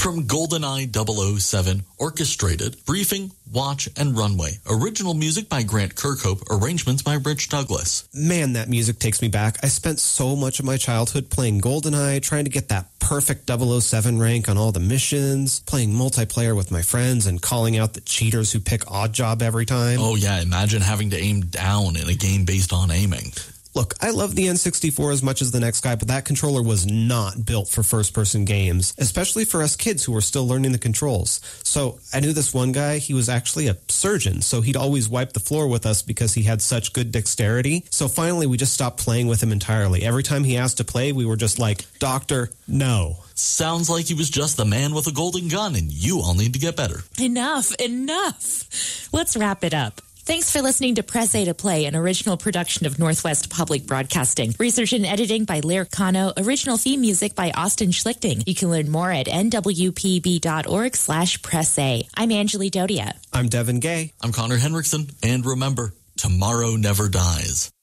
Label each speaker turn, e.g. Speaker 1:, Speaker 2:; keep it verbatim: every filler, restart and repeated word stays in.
Speaker 1: From GoldenEye double oh seven, orchestrated, briefing, watch, and runway. Original music by Grant Kirkhope, arrangements by Rich Douglas.
Speaker 2: Man, that music takes me back. I spent so much of my childhood playing GoldenEye, trying to get that perfect double oh seven rank on all the missions, playing multiplayer with my friends, and calling out the cheaters who pick Odd Job every time.
Speaker 1: Oh yeah, imagine having to aim down in a game based on aiming.
Speaker 2: Look, I love the N sixty-four as much as the next guy, but that controller was not built for first-person games, especially for us kids who were still learning the controls. So I knew this one guy, he was actually a surgeon, so he'd always wipe the floor with us because he had such good dexterity. So finally, we just stopped playing with him entirely. Every time he asked to play, we were just like, Doctor, no.
Speaker 1: Sounds like he was just the man with a golden gun, and you all need to get better.
Speaker 3: Enough, enough. Let's wrap it up. Thanks for listening to Press A to Play, an original production of Northwest Public Broadcasting. Research and editing by Lyric Kano. Original theme music by Austin Schlichting. You can learn more at nwpb.org slash press A. I'm Angeli Dodia.
Speaker 2: I'm Devin Gay.
Speaker 1: I'm Connor Henriksen. And remember, tomorrow never dies.